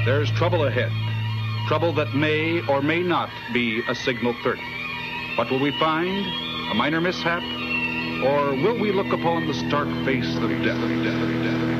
There's trouble ahead. Trouble that may or may not be a signal 30. What will we find? A minor mishap? Or will we look upon the stark face of death?